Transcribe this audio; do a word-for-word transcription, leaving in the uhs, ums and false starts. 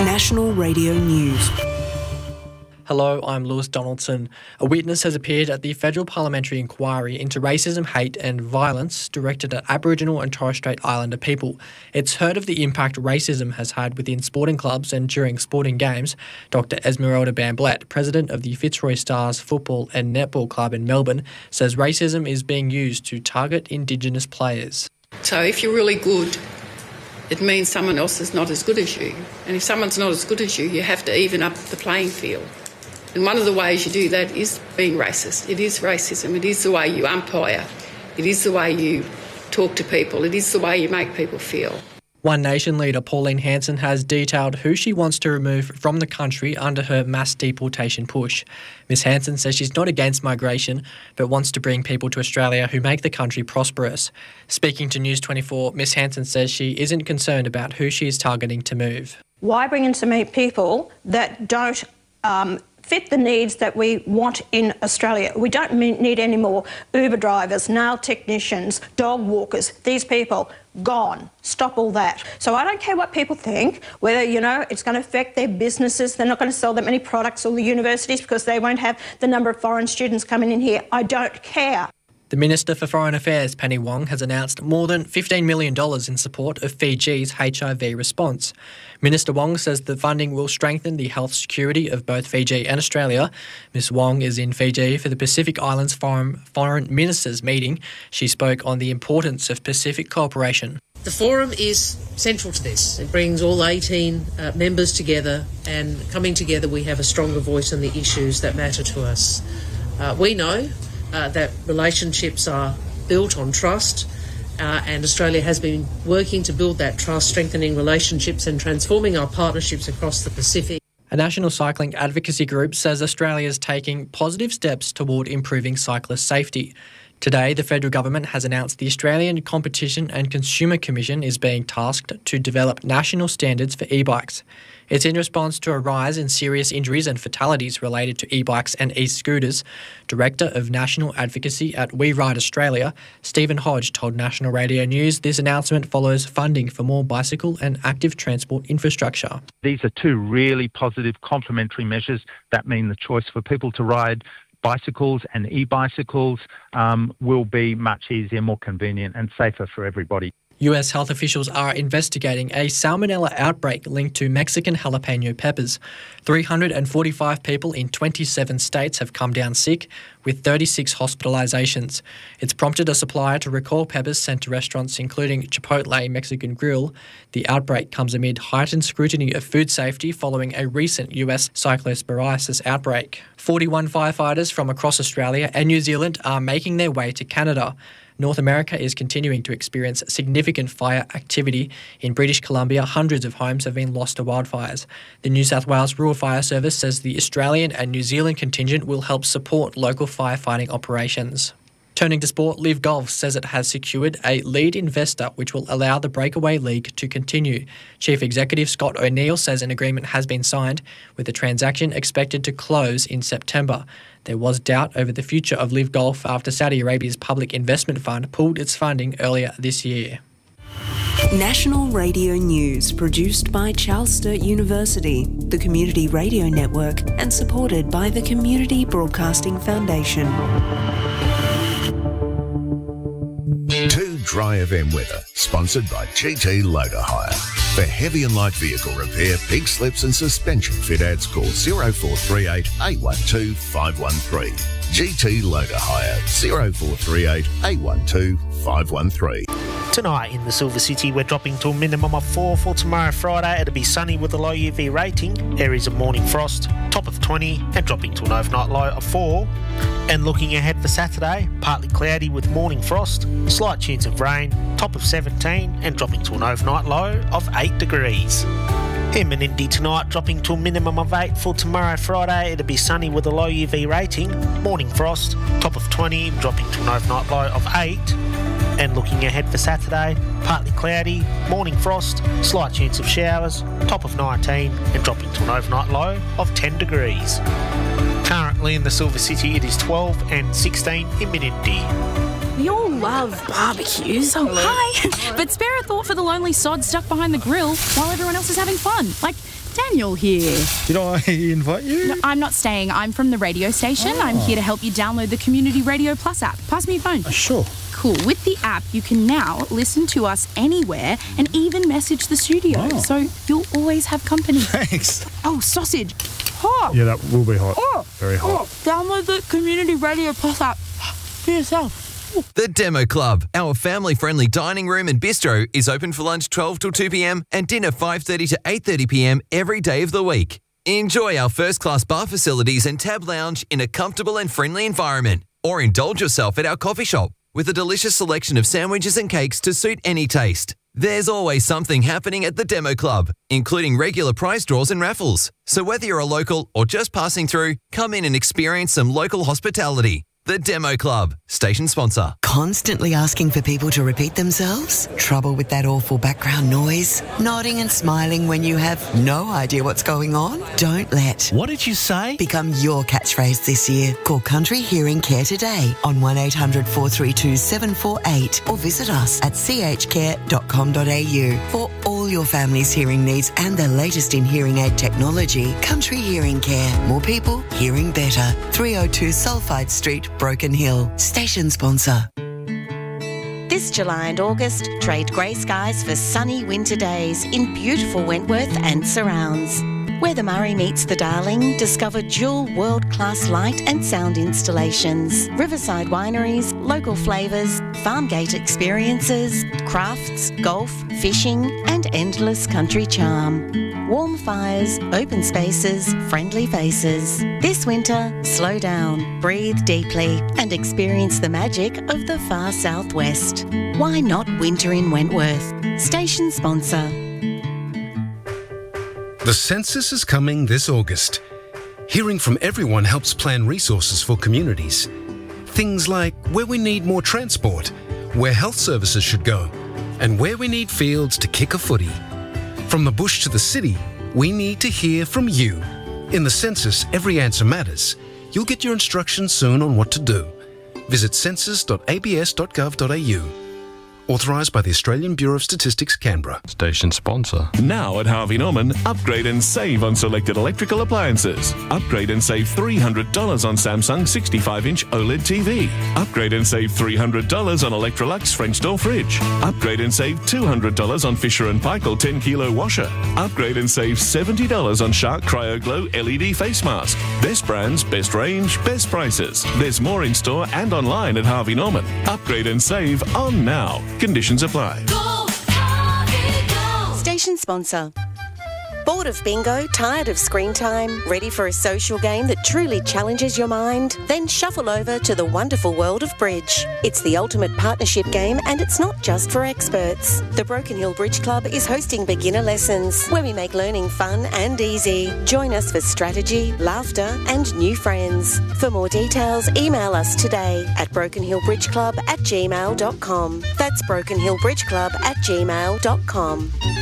National Radio News. Hello, I'm Lewis Donaldson. A witness has appeared at the federal parliamentary inquiry into racism, hate and violence directed at Aboriginal and Torres Strait Islander people. It's heard of the impact racism has had within sporting clubs and during sporting games. Doctor Esmeralda Bamblett, president of the Fitzroy Stars Football and Netball Club in Melbourne, says racism is being used to target Indigenous players. So if you're really good, it means someone else is not as good as you. And if someone's not as good as you, you have to even up the playing field. And one of the ways you do that is being racist. It is racism. It is the way you umpire. It is the way you talk to people. It is the way you make people feel. One Nation leader Pauline Hanson has detailed who she wants to remove from the country under her mass deportation push. Miss Hanson says she's not against migration, but wants to bring people to Australia who make the country prosperous. Speaking to News twenty-four, Miss Hanson says she isn't concerned about who she is targeting to move. Why bring in so many people that don't um, fit the needs that we want in Australia? We don't need any more Uber drivers, nail technicians, dog walkers. These people, gone. Stop all that. So I don't care what people think, whether, you know, it's going to affect their businesses. They're not going to sell that many products, or the universities, because they won't have the number of foreign students coming in here. I don't care. The Minister for Foreign Affairs, Penny Wong, has announced more than fifteen million dollars in support of Fiji's H I V response. Minister Wong says the funding will strengthen the health security of both Fiji and Australia. Miss Wong is in Fiji for the Pacific Islands Foreign, Foreign Ministers meeting. She spoke on the importance of Pacific cooperation. The forum is central to this. It brings all eighteen uh, members together, and coming together we have a stronger voice on the issues that matter to us. Uh, we know Uh, that relationships are built on trust, uh, and Australia has been working to build that trust, strengthening relationships and transforming our partnerships across the Pacific. A national cycling advocacy group says Australia is taking positive steps toward improving cyclist safety. Today, the federal government has announced the Australian Competition and Consumer Commission is being tasked to develop national standards for e-bikes. It's in response to a rise in serious injuries and fatalities related to e-bikes and e-scooters. Director of National Advocacy at We Ride Australia, Stephen Hodge, told National Radio News this announcement follows funding for more bicycle and active transport infrastructure. These are two really positive complementary measures that mean the choice for people to ride bicycles and e-bicycles um, will be much easier, more convenient and safer for everybody. U S health officials are investigating a salmonella outbreak linked to Mexican jalapeno peppers. three hundred forty-five people in twenty-seven states have come down sick, with thirty-six hospitalisations. It's prompted a supplier to recall peppers sent to restaurants including Chipotle Mexican Grill. The outbreak comes amid heightened scrutiny of food safety following a recent U S cyclosporiasis outbreak. forty-one firefighters from across Australia and New Zealand are making their way to Canada. North America is continuing to experience significant fire activity. In British Columbia, hundreds of homes have been lost to wildfires. The New South Wales Rural Fire Service says the Australian and New Zealand contingent will help support local firefighting operations. Turning to sport, Liv Golf says it has secured a lead investor which will allow the Breakaway League to continue. Chief Executive Scott O'Neill says an agreement has been signed, with the transaction expected to close in September. There was doubt over the future of Liv Golf after Saudi Arabia's public investment fund pulled its funding earlier this year. National Radio News, produced by Charles Sturt University, the Community Radio Network, and supported by the Community Broadcasting Foundation. Two Dry F M weather, sponsored by G T Loader Hire. For heavy and light vehicle repair, pig slips and suspension fit outs, call zero four three eight, eight one two, five one three. G T Loader Hire, zero four three eight, eight one two, five one three. Tonight in the Silver City, we're dropping to a minimum of four. For tomorrow, Friday, it'll be sunny with a low U V rating. Areas of morning frost, top of twenty, and dropping to an overnight low of four. And looking ahead for Saturday, partly cloudy with morning frost, slight chance of rain, top of seventeen, and dropping to an overnight low of eight degrees. In Menindee tonight, dropping to a minimum of eight. For tomorrow, Friday, it'll be sunny with a low U V rating, morning frost, top of twenty, dropping to an overnight low of eight. And looking ahead for Saturday, partly cloudy, morning frost, slight chance of showers, top of nineteen, and dropping to an overnight low of ten degrees. Currently in the Silver City, it is twelve and sixteen in Menindee. We all love barbecues. Oh, hi! But spare a thought for the lonely sod stuck behind the grill while everyone else is having fun. Like, Daniel here. Did I invite you? No, I'm not staying. I'm from the radio station. Oh. I'm here to help you download the Community Radio Plus app. Pass me your phone. Uh, sure. Cool. With the app, you can now listen to us anywhere and even message the studio. Oh. So you'll always have company. Thanks. Oh, sausage. Hot. Yeah, that will be hot. Oh. Very hot. Oh. Download the Community Radio Plus app for yourself. The Demo Club, our family-friendly dining room and bistro, is open for lunch twelve till two p.m. and dinner five thirty to eight thirty p.m. every day of the week. Enjoy our first-class bar facilities and tab lounge in a comfortable and friendly environment. Or indulge yourself at our coffee shop with a delicious selection of sandwiches and cakes to suit any taste. There's always something happening at the Demo Club, including regular prize draws and raffles. So whether you're a local or just passing through, come in and experience some local hospitality. The Demo Club, station sponsor. Constantly asking for people to repeat themselves? Trouble with that awful background noise? Nodding and smiling when you have no idea what's going on? Don't let What did you say? become your catchphrase this year. Call Country Hearing Care today on one eight hundred four three two seven four eight or visit us at c h care dot com dot a u for all your family's hearing needs and the latest in hearing aid technology. Country Hearing Care. More people hearing better. three oh two Sulphide Street, Broken Hill. Station sponsor. This July and August, trade grey skies for sunny winter days in beautiful Wentworth and surrounds. Where the Murray meets the Darling, discover dual world-class light and sound installations, riverside wineries, local flavours, farm gate experiences, crafts, golf, fishing and endless country charm. Warm fires, open spaces, friendly faces. This winter, slow down, breathe deeply and experience the magic of the far southwest. Why not winter in Wentworth? Station sponsor. The census is coming this August. Hearing from everyone helps plan resources for communities. Things like where we need more transport, where health services should go, and where we need fields to kick a footy. From the bush to the city, we need to hear from you. In the census, every answer matters. You'll get your instructions soon on what to do. Visit census dot a b s dot gov dot a u. Authorised by the Australian Bureau of Statistics, Canberra. Station sponsor. Now at Harvey Norman, upgrade and save on selected electrical appliances. Upgrade and save three hundred dollars on Samsung sixty-five inch OLED T V. Upgrade and save three hundred dollars on Electrolux French door fridge. Upgrade and save two hundred dollars on Fisher and Paykel ten kilo washer. Upgrade and save seventy dollars on Shark Cryo Glow L E D face mask. Best brands, best range, best prices. There's more in store and online at Harvey Norman. Upgrade and save on now. Conditions apply. Go, Harvey, go. Station sponsor. Bored of bingo? Tired of screen time? Ready for a social game that truly challenges your mind? Then shuffle over to the wonderful world of bridge. It's the ultimate partnership game and it's not just for experts. The Broken Hill Bridge Club is hosting beginner lessons where we make learning fun and easy. Join us for strategy, laughter and new friends. For more details, email us today at broken hill bridge club at gmail dot com. That's broken hill bridge club at gmail dot com.